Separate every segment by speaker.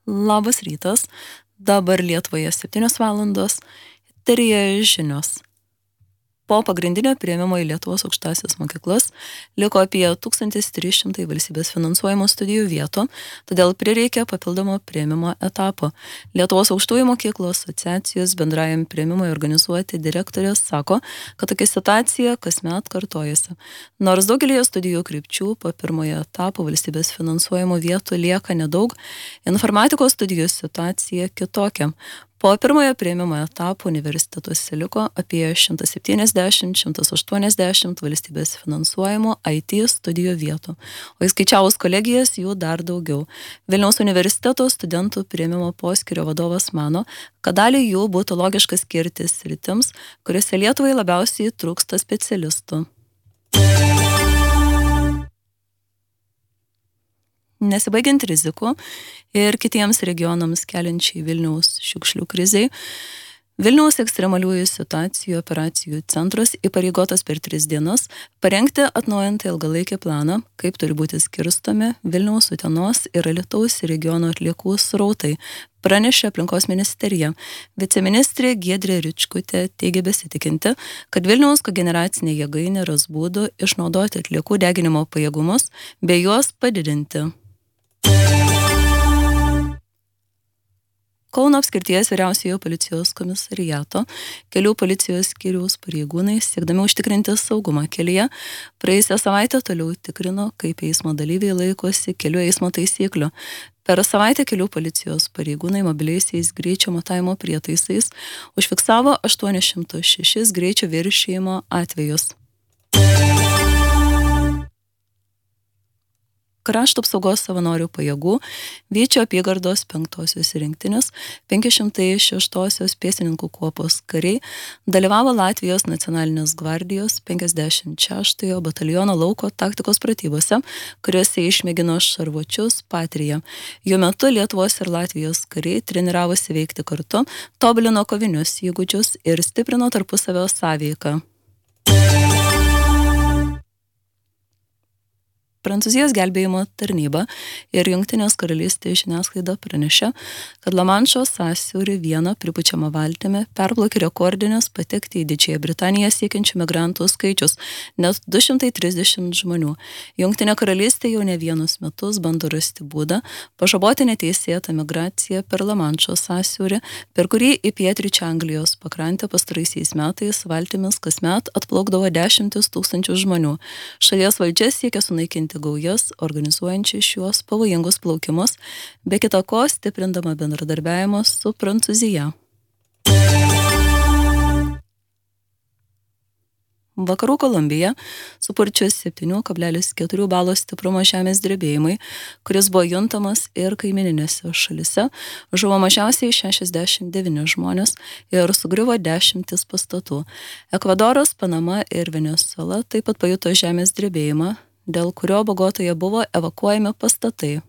Speaker 1: Labas rytas, dabar Lietuvoje 7 valandos, eteryje žinios. Po pagrindinio priėmimo į Lietuvos aukštąsias mokyklas liko apie 1300 valstybės finansuojamų studijų vietų, todėl prireikė papildomo priėmimo etapo. Lietuvos aukštųjų mokyklų asociacijos bendrajam priėmimui organizuoti direktorės sako, kad tokia situacija kasmet kartojasi. Nors daugelį studijų krypčių po pirmojo etapo valstybės finansuojamų vietų lieka nedaug, informatikos studijų situacija kitokia. Po pirmojo priėmimo etapo universitetuose liko apie 170-180 valstybės finansuojamų IT studijų vietų, o įskaičiavus kolegijas jų dar daugiau. Vilniaus universiteto studentų priėmimo poskyrio vadovas mano, kad dalį jų būtų logiška skirti sritims, kuriuose Lietuvai labiausiai trūksta specialistų. Nesibaigiant rizikų ir kitiems regionams keliančiai Vilniaus šiukšlių krizei, Vilniaus ekstremaliųjų situacijų operacijų centras įpareigotas per 3 dienas parengti atnaujintą ilgalaikį planą, kaip turi būti skirstomi Vilniaus, Utenos ir Alytaus regiono atliekų srautai, pranešė aplinkos ministerija. Viceministrė Giedrė Ričkutė teigia besitikinti, kad Vilniaus kogeneracinė jėgainė ras būdų išnaudoti atliekų deginimo pajėgumus bei juos padidinti. Kauno apskrities vyriausiojo policijos komisariato kelių policijos skyriaus pareigūnai, siekdami užtikrinti saugumą kelyje, praėjusią savaitę toliau tikrino, kaip eismo dalyviai laikosi kelių eismo taisyklių. Per savaitę kelių policijos pareigūnai mobiliaisiais greičio matavimo prietaisais užfiksavo 806 greičio viršijimo atvejus. Krašto apsaugos savanorių pajėgų Vyčio apygardos 5-osios rinktinės 506-osios pėstininkų kuopos kariai dalyvavo Latvijos nacionalinės gvardijos 56-ojo bataliono lauko taktikos pratybose, kuriuose išmėgino šarvuočius Patrija. Jų metu Lietuvos ir Latvijos kariai treniravosi veikti kartu, tobulino kovinius įgūdžius ir stiprino tarpusavio sąveiką. Prancūzijos gelbėjimo tarnyba ir Jungtinės karalystės žiniasklaida pranešė, kad Lamanšo sąsiaurį vieną pripučiamą valtimi perplaukė rekordinis patekti į Didžiąją Britaniją siekiančių migrantų skaičius, net 230 žmonių. Jungtinė karalystė jau ne vienus metus bando rasti būdą pažaboti neteisėtą migraciją per Lamanšo sąsiaurį, per kurį į pietryčių Anglijos pakrantę pastaraisiais metais valtimis kasmet atplaukdavo 10 000 žmonių. Šalies valdžia siekia sunaikinti gaujas, organizuojančiai šiuos pavojingus plaukimus, be kita ko stiprindama bendradarbiavimą su Prancūzija. Vakarų Kolumbija supurčius 7,4 balo stiprumo žemės drebėjimai, kuris buvo juntamas ir kaimininėse šalise, žuvo mažiausiai 69 žmonės ir sugriuvo 10 pastatų. Ekvadoras, Panama ir Venesuela taip pat pajuto žemės drebėjimą, dėl kurio Bogotoje buvo evakuojami pastatai.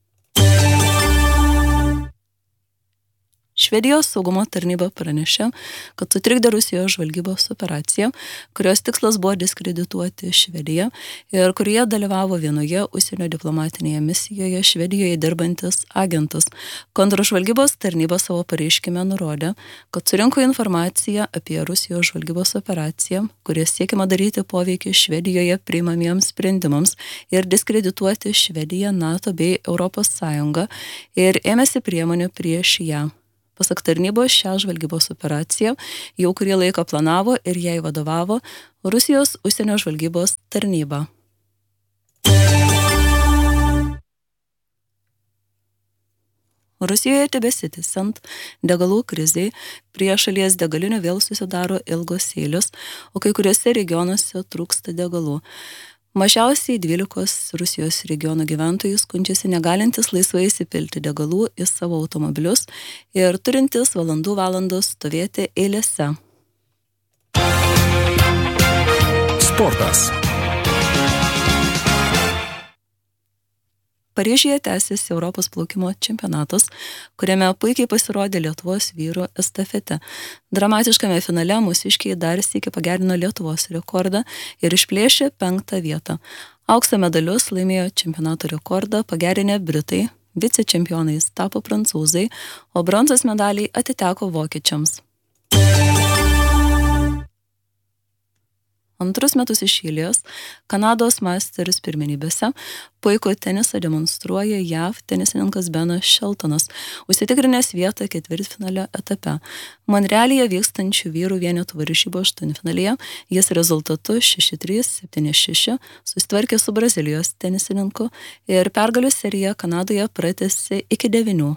Speaker 1: Švedijos saugumo tarnyba pranešė, kad sutrikdė Rusijos žvalgybos operaciją, kurios tikslas buvo diskredituoti Švediją ir kurioje dalyvavo vienoje užsienio diplomatinėje misijoje Švedijoje dirbantis agentas. Kontržvalgybos tarnyba savo pareiškime nurodė, kad surinko informaciją apie Rusijos žvalgybos operaciją, kurie siekiama daryti poveikį Švedijoje priimamiems sprendimams ir diskredituoti Švediją, NATO bei Europos Sąjungą ir ėmėsi priemonių prieš ją. Pasak tarnybos, šią žvalgybos operaciją jau kurį laiką planavo ir jai vadovavo Rusijos užsienio žvalgybos tarnyba. Rusijoje tebesitęsiant degalų krizei, prie šalies degalinių vėl susidaro ilgos eilės, o kai kuriuose regionuose trūksta degalų. Mažiausiai 12 Rusijos regionų gyventojai skundžiasi negalintis laisvai įsipilti degalų į savo automobilius ir turintis valandų stovėti eilėse.
Speaker 2: Sportas.
Speaker 1: Paryžiuje tęsiasi Europos plaukimo čempionatas, kuriame puikiai pasirodė Lietuvos vyrų estafete. Dramatiškame finale mūsiškiai dar sykį pagerino Lietuvos rekordą ir išplėšė 5. vietą. Aukso medalius laimėjo čempionato rekordą pagerinę Britai Vicečempionais tapo prancūzai, o bronzos medaliai atiteko vokiečiams. Antrus metus iš eilės Kanados Masters pirmenybėse puikų tenisą demonstruoja JAV tenisininkas Benas Sheltonas, užsitikrinęs vietą ketvirtfinalio etape. Monrealyje vykstančių vyrų vienetų varžybų aštuntfinalyje jis rezultatu 6-3, 7-6 susitvarkė su Brazilijos tenisininku ir pergalių serija Kanadoje pratęsė iki 9.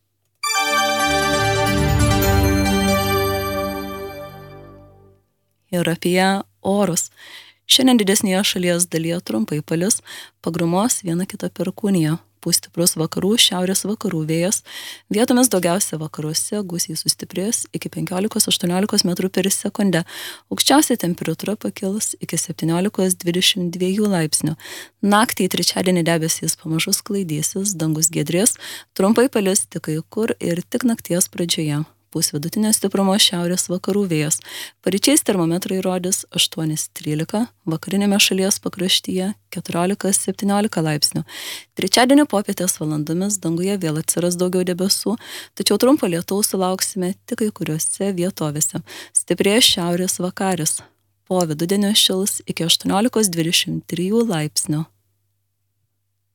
Speaker 1: Ir apie orus. Šiandien didesnėje šalies dalyje trumpai palis, pagrumos viena kita perkūnija. Pūs stiprus vakarų, šiaurės vakarų vėjas. Vietomis daugiausia vakaruose gūsiai sustiprės iki 15-18 metrų per sekundę. Aukščiausia temperatūra pakils iki 17-22 laipsnių. Naktį į trečiadienį debesys pamažu sklaidysis, dangus giedrės, trumpai palis tik kai kur ir tik nakties pradžioje. Pūs vidutinio stiprumo šiaurės vakarų vėjas. Paryčiais termometrai rodys 8-13, vakarinėme šalies pakraštyje 14-17 laipsnių. Trečiadienio popietės valandomis danguje vėl atsiras daugiau debesų, tačiau trumpo lietaus sulauksime tik kai kuriuose vietovėse. Stiprės šiaurės vakaris. Po vidudienio šils iki 18-23 laipsnių.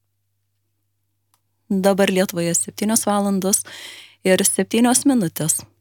Speaker 1: Dabar Lietuvoje 7 valandos ir 7 minutės.